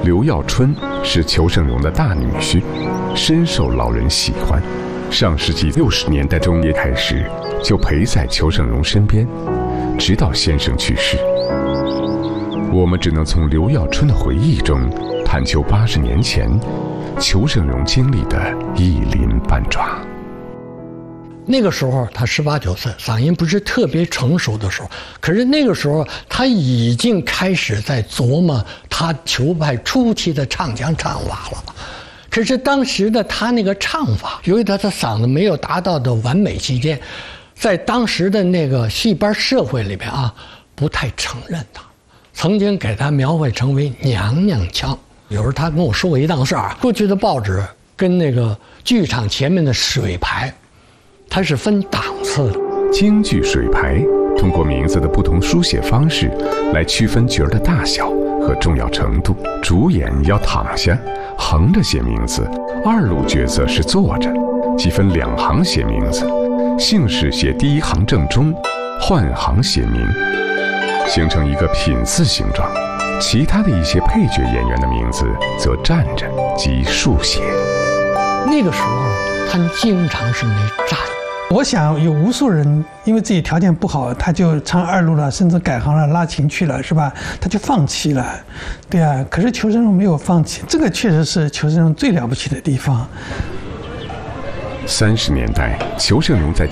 刘耀春是裘盛戎的大女婿，深受老人喜欢。上世纪60年代中叶开始，就陪在裘盛戎身边，直到先生去世。我们只能从刘耀春的回忆中探究80年前裘盛戎经历的一鳞半爪。 那个时候他18、19岁，嗓音不是特别成熟的时候，可是那个时候他已经开始在琢磨他裘派初期的唱腔唱法了。可是当时的他那个唱法，由于他的嗓子没有达到的完美期间，在当时的那个戏班社会里边啊，不太承认他，曾经给他描绘成为娘娘腔。有时候他跟我说过一档事儿，过去的报纸跟那个剧场前面的水牌，它是分档次的。 京剧水牌通过名字的不同书写方式来区分角儿的大小和重要程度。主演要躺下，横着写名字；二路角色是坐着，即分2行写名字。姓氏写第1行正中，换行写名，形成一个品字形状。其他的一些配角演员的名字则站着即竖写。 那个时候他们经常是那站。 我想有无数人因为自己条件不好，他就唱2路了，甚至改行了，拉琴去了，是吧？他就放弃了，对啊。可是裘盛戎没有放弃，这个确实是裘盛戎最了不起的地方。 30年代，裘盛戎在